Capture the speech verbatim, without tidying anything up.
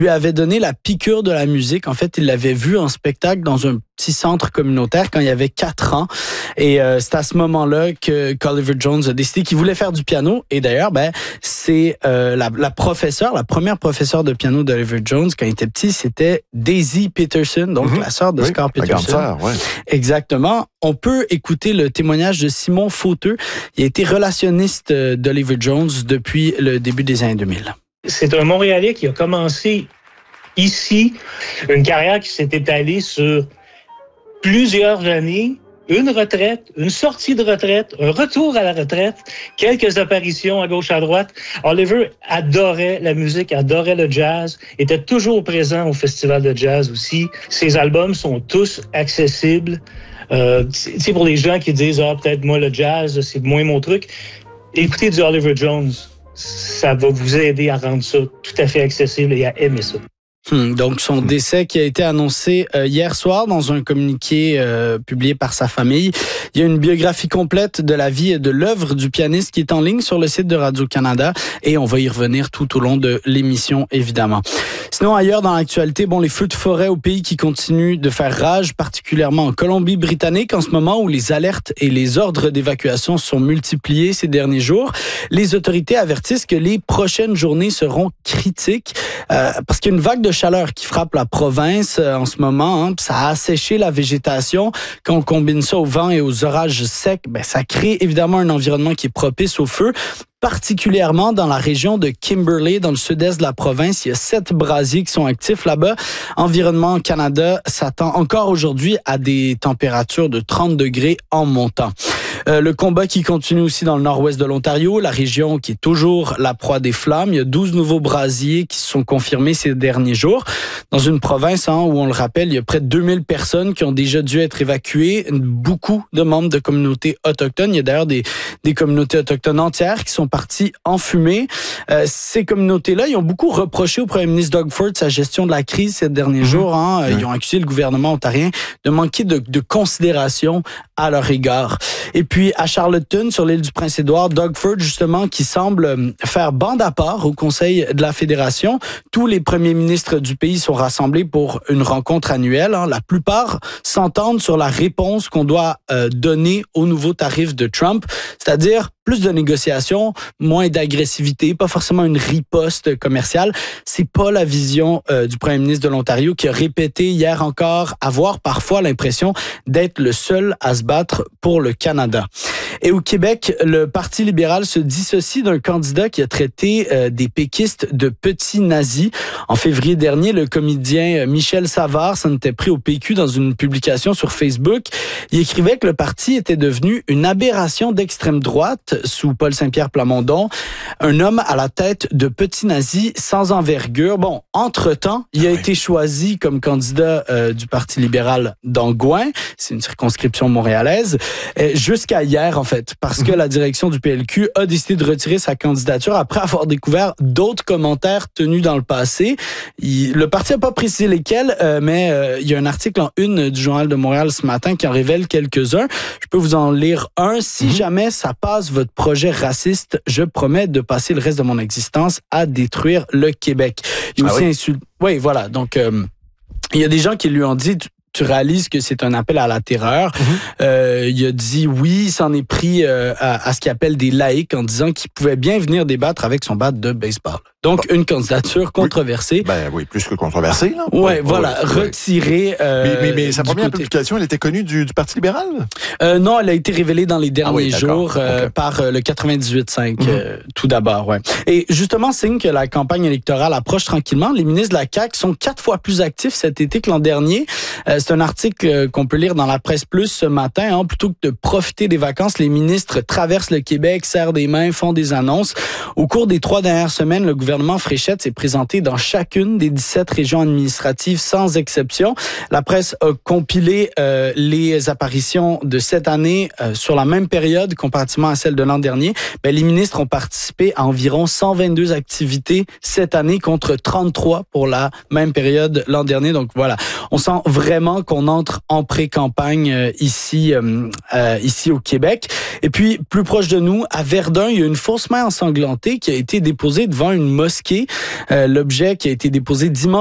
lui avait donné la piqûre de la musique. En fait, il l'avait vu en spectacle dans un petit centre communautaire quand il avait quatre ans. Et euh, c'est à ce moment-là que qu'Oliver Jones a décidé qu'il voulait faire du piano. Et d'ailleurs, ben, c'est euh, la, la professeure, la première professeure de piano d'Oliver Jones quand il était petit, c'était Daisy Peterson, donc mm-hmm. la sœur de oui, Scar Peterson. La grande sœur, ouais. Exactement. On peut écouter le témoignage de Simon Fauteux. Il a été relationniste d'Oliver Jones depuis le début des années deux mille. C'est un Montréalais qui a commencé ici, une carrière qui s'est étalée sur plusieurs années, une retraite, une sortie de retraite, un retour à la retraite, quelques apparitions à gauche, à droite. Oliver adorait la musique, adorait le jazz, était toujours présent au festival de jazz aussi. Ses albums sont tous accessibles. Euh, c'est pour les gens qui disent « Ah, peut-être moi, le jazz, c'est moins mon truc ». Écoutez du Oliver Jones, ça va vous aider à rendre ça tout à fait accessible et à aimer ça. Hum, donc, son décès qui a été annoncé euh, hier soir dans un communiqué euh, publié par sa famille. Il y a une biographie complète de la vie et de l'œuvre du pianiste qui est en ligne sur le site de Radio-Canada et on va y revenir tout au long de l'émission, évidemment. Sinon, ailleurs dans l'actualité, bon, les feux de forêt au pays qui continuent de faire rage, particulièrement en Colombie-Britannique, en ce moment où les alertes et les ordres d'évacuation sont multipliés ces derniers jours. Les autorités avertissent que les prochaines journées seront critiques euh, parce qu'il y a une vague de chaleur qui frappe la province euh, en ce moment. Hein, ça a asséché la végétation. Quand on combine ça au vent et aux orages secs, ben, ça crée évidemment un environnement qui est propice au feu. Particulièrement dans la région de Kimberley, dans le sud-est de la province. Il y a sept brasiers qui sont actifs là-bas. Environnement Canada s'attend encore aujourd'hui à des températures de trente degrés en montant. Euh, le combat qui continue aussi dans le nord-ouest de l'Ontario, la région qui est toujours la proie des flammes. Il y a douze nouveaux brasiers qui se sont confirmés ces derniers jours. Dans une province hein, où, on le rappelle, il y a près de deux mille personnes qui ont déjà dû être évacuées. Beaucoup de membres de communautés autochtones. Il y a d'ailleurs des, des communautés autochtones entières qui sont parties en fumée. Euh, ces communautés-là, ils ont beaucoup reproché au premier ministre Doug Ford sa gestion de la crise ces derniers mmh. jours. Hein. Mmh. Ils ont accusé le gouvernement ontarien de manquer de, de considération à leur égard. Et puis, à Charlottetown, sur l'île du Prince-Édouard, Doug Ford, justement, qui semble faire bande à part au Conseil de la Fédération. Tous les premiers ministres du pays sont rassemblés pour une rencontre annuelle. Hein. La plupart s'entendent sur la réponse qu'on doit euh, donner aux nouveaux tarifs de Trump, c'est-à-dire plus de négociations, moins d'agressivité, pas forcément une riposte commerciale. C'est pas la vision euh, du premier ministre de l'Ontario qui a répété hier encore avoir parfois l'impression d'être le seul à se battre pour le Canada. Et au Québec, le Parti libéral se dissocie d'un candidat qui a traité euh, des péquistes de petits nazis. En février dernier, le comédien Michel Savard s'en était pris au P Q dans une publication sur Facebook. Il écrivait que le parti était devenu une aberration d'extrême droite sous Paul Saint-Pierre Plamondon, un homme à la tête de petits nazis sans envergure. Bon, entre-temps, il a oui. été choisi comme candidat euh, du Parti libéral d'Angouin, c'est une circonscription montréalaise, euh, jusqu'à hier en fait, parce que la direction du P L Q a décidé de retirer sa candidature après avoir découvert d'autres commentaires tenus dans le passé. Il, le parti n'a pas précisé lesquels, euh, mais euh, il y a un article en une du Journal de Montréal ce matin qui en révèle quelques-uns. Je peux vous en lire un. Si mm-hmm. jamais ça passe votre projet raciste, je promets de passer le reste de mon existence à détruire le Québec. Il y a ah aussi oui? insulte. Oui, voilà. Donc, euh, il y a des gens qui lui ont dit... Tu réalises que c'est un appel à la terreur. Mm-hmm. Euh, il a dit oui, il s'en est pris euh, à, à ce qu'il appelle des laïcs en disant qu'il pouvait bien venir débattre avec son bat de baseball. Donc, bon. une candidature controversée. Oui. Ben oui, plus que controversée. Là. Ouais, oui, voilà, oui, retirée. Euh, mais, mais, mais sa première côté... publication, elle était connue du, du Parti libéral? Euh, non, elle a été révélée dans les derniers ah oui, jours euh, okay. par euh, le quatre-vingt-dix-huit cinq, mm-hmm. euh, tout d'abord. Ouais. Et justement, signe que la campagne électorale approche tranquillement. Les ministres de la C A Q sont quatre fois plus actifs cet été que l'an dernier. Euh, c'est un article euh, qu'on peut lire dans la Presse Plus ce matin. Hein, plutôt que de profiter des vacances, les ministres traversent le Québec, serrent des mains, font des annonces. Au cours des trois dernières semaines, le gouvernement Fréchette s'est présenté dans chacune des dix-sept régions administratives sans exception. La presse a compilé euh, les apparitions de cette année euh, sur la même période comparativement à celle de l'an dernier. Ben, les ministres ont participé à environ cent vingt-deux activités cette année contre trente-trois pour la même période l'an dernier. Donc voilà, on sent vraiment officiellement qu'on entre en pré-campagne euh, ici, euh, euh, ici au Québec. Et puis, plus proche de nous, à Verdun, il y a une fausse main ensanglantée qui a été déposée devant une mosquée. Euh, l'objet qui a été déposé dimanche